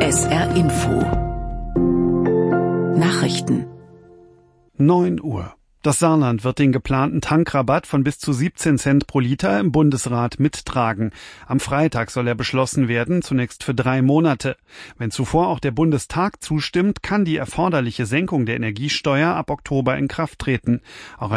SR Info Nachrichten 9 Uhr. Das Saarland wird den geplanten Tankrabatt von bis zu 17 Cent pro Liter im Bundesrat mittragen. Am Freitag soll er beschlossen werden, zunächst für 3 Monate. Wenn zuvor auch der Bundestag zustimmt, kann die erforderliche Senkung der Energiesteuer ab Oktober in Kraft treten. Auch